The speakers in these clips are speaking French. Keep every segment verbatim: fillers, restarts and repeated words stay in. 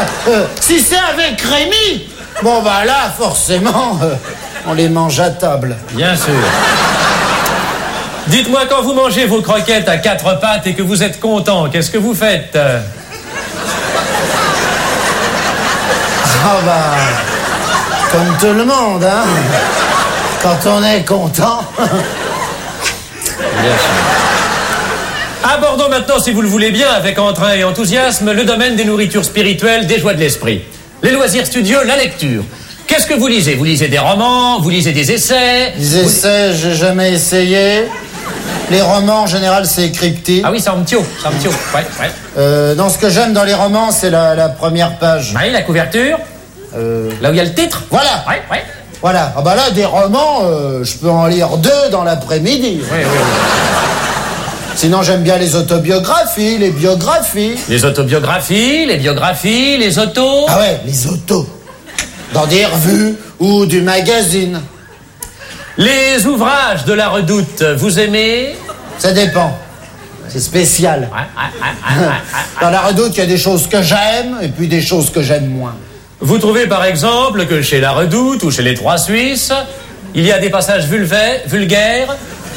euh, si c'est avec Rémi, bon bah là, forcément, euh, on les mange à table. Bien sûr. Dites-moi, quand vous mangez vos croquettes à quatre pattes et que vous êtes content, qu'est-ce que vous faites? Ah bah, comme tout le monde, hein. Quand on est content. Bien sûr. Abordons maintenant, si vous le voulez bien, avec entrain et enthousiasme, le domaine des nourritures spirituelles, des joies de l'esprit. Les loisirs studieux, la lecture. Qu'est-ce que vous lisez? Vous lisez des romans, vous lisez des essais? Des essais, j'ai jamais essayé. Les romans, en général, c'est cryptique. Ah oui, c'est en mtio, c'est en mtio, ouais, ouais. Euh, non, ce que j'aime dans les romans, c'est la, la première page. Oui, la couverture. Euh... Là où il y a le titre. Voilà. Ouais, ouais. Voilà. Ah bah là, des romans, euh, je peux en lire deux dans l'après-midi. Oui, oui, oui. Sinon, j'aime bien les autobiographies, les biographies. Les autobiographies, les biographies, les autos. Ah ouais, les autos. Dans des revues ou du magazine. Les ouvrages de la Redoute, vous aimez? Ça dépend. C'est spécial. Ouais, ouais, ouais, ouais, ouais. Dans la Redoute, il y a des choses que j'aime et puis des choses que j'aime moins. Vous trouvez par exemple que chez la Redoute ou chez les Trois Suisses, il y a des passages vulvaires, vulgaires?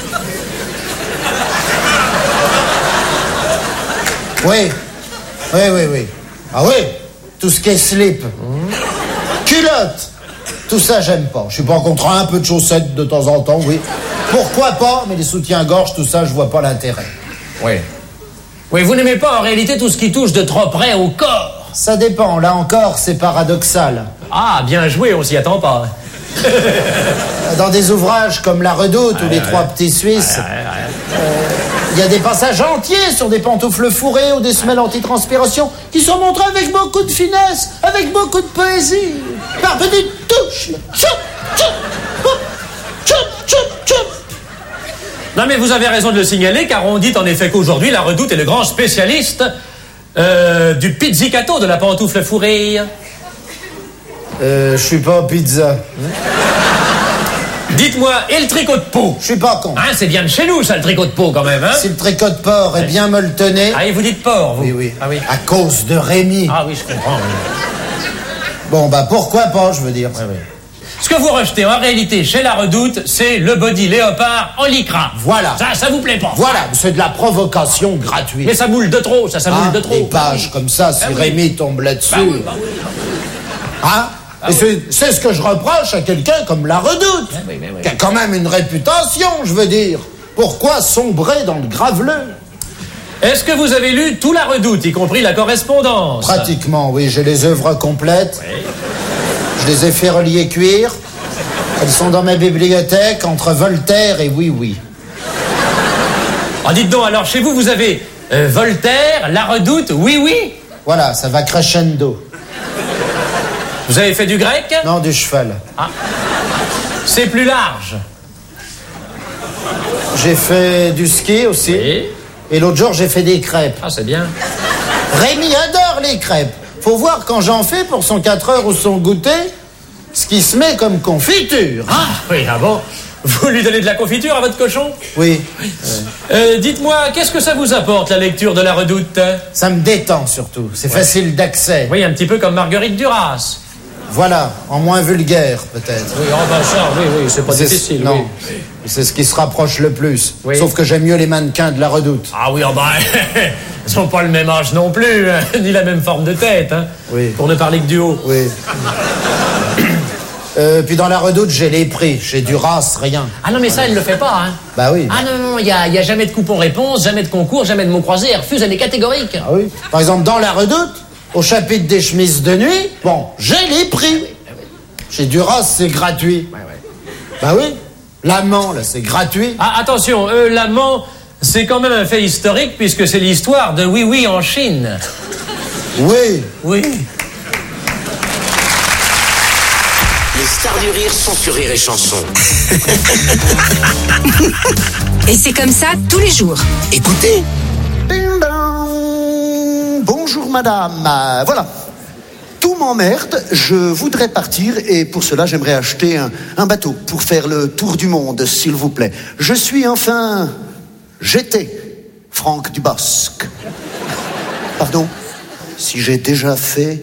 Oui. Oui, oui, oui. Ah oui. Tout ce qui est slip. Mmh. Culotte. Tout ça, j'aime pas. Je suis pas contre un peu de chaussettes de temps en temps, oui. Pourquoi pas, mais les soutiens-gorge, tout ça, je vois pas l'intérêt. Oui. Oui, vous n'aimez pas en réalité tout ce qui touche de trop près au corps? Ça dépend. Là encore, c'est paradoxal. Ah, bien joué, on s'y attend pas. Dans des ouvrages comme La Redoute ou Les Trois Petits Suisses, il euh, y a des passages entiers sur des pantoufles fourrées ou des semelles antitranspiration qui sont montrés avec beaucoup de finesse, avec beaucoup de poésie, par petites touches. Tchoup, tchoup, hop, tchoup, tchoup, tchoup. Non mais vous avez raison de le signaler, car on dit en effet qu'aujourd'hui la Redoute est le grand spécialiste euh, du pizzicato, de la pantoufle fourrée. Euh, je suis pas pizza. Dites-moi, et le tricot de peau? Je suis pas con. Hein, c'est bien de chez nous, ça, le tricot de peau, quand même, hein? Si le tricot de porc est bien molletonné... Ah, et vous dites porc, vous? Oui, oui. Ah oui. À cause de Rémi. Ah oui, je comprends, oui. Bon, bah, pourquoi pas, je veux dire. Oui, oui. Ce que vous rejetez, en réalité, chez la Redoute, c'est le body léopard en lycra. Voilà. Ça, ça vous plaît pas? Voilà, c'est de la provocation gratuite. Mais ça moule de trop, ça, ça moule hein, de trop. Des pages comme ça, si ah, oui. Rémi tombe là-dessus... Bah oui, bah oui. Hein? Ah, et oui. c'est ce que je reproche à quelqu'un comme la Redoute, ah, oui, oui, oui. qui a quand même une réputation, je veux dire. Pourquoi sombrer dans le graveleux? Est-ce que vous avez lu tout la Redoute, y compris la correspondance? Pratiquement, oui. J'ai les œuvres complètes. Oui. Je les ai fait relier cuir. Elles sont dans ma bibliothèque, entre Voltaire et Oui Oui. Ah, dites donc, alors chez vous, vous avez euh, Voltaire, la Redoute, Oui Oui? Voilà, ça va crescendo. Vous avez fait du grec? Non, du cheval. Ah. C'est plus large. J'ai fait du ski aussi. Oui. Et l'autre jour, j'ai fait des crêpes. Ah, c'est bien. Rémi adore les crêpes. Faut voir quand j'en fais pour son quatre heures ou son goûter, ce qui se met comme confiture. Ah, oui, ah bon? Vous lui donnez de la confiture à votre cochon? Oui. Euh, dites-moi, qu'est-ce que ça vous apporte, la lecture de la Redoute? Ça me détend surtout. C'est ouais. facile d'accès. Oui, un petit peu comme Marguerite Duras. Voilà, en moins vulgaire, peut-être. Oui, oh ben ça, oui, oui, c'est pas c'est difficile. Non, oui. C'est ce qui se rapproche le plus. Oui. Sauf que j'aime mieux les mannequins de la Redoute. Ah oui, oh ben, ils sont pas le même âge non plus, hein, ni la même forme de tête, hein, oui. Pour ne parler que du haut. Oui. euh, puis dans la Redoute, j'ai les prix. Chez Duras, rien. Ah non, mais ça, elle le fait pas, hein. Bah oui. Ah non, non, il y a, y a jamais de coupon-réponse, jamais de concours, jamais de mots croisés, elle refuse, elle est catégorique. Ah oui. Par exemple, dans la Redoute, au chapitre des chemises de nuit, bon, j'ai les prix. Chez Duras, c'est gratuit. Ouais, ouais. Bah oui. L'amant, là, c'est gratuit. Ah, attention, euh, l'amant, c'est quand même un fait historique puisque c'est l'histoire de Oui Oui en Chine. Oui. Oui. Les stars du rire sont sur Rire et Chanson. Et c'est comme ça tous les jours. Écoutez. Ding dong. Bonjour madame. Euh, voilà. Tout m'emmerde, je voudrais partir et pour cela j'aimerais acheter un, un bateau pour faire le tour du monde, s'il vous plaît. Je suis enfin... J'étais Franck Dubosc. Pardon, si j'ai déjà fait